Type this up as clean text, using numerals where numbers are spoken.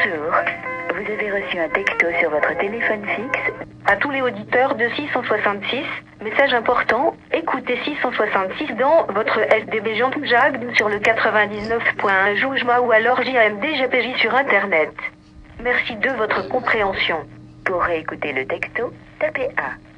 Bonjour. Vous avez reçu un texto sur votre téléphone fixe. À tous les auditeurs de 666, message important, écoutez 666 dans votre SDB Jean Jacques sur le 99.1 Joujma ou alors JMDGPJ sur Internet. Merci de votre compréhension. Pour réécouter le texto, tapez 1.